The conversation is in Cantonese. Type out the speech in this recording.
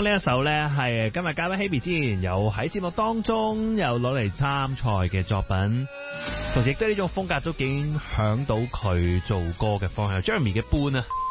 中呢一首呢，係今日嘉賓 Hebe 之前有喺節目當中有攞嚟參賽嘅作品，同時亦都呢種風格都幾影響到佢做歌嘅方向。Jeremy 嘅搬啊！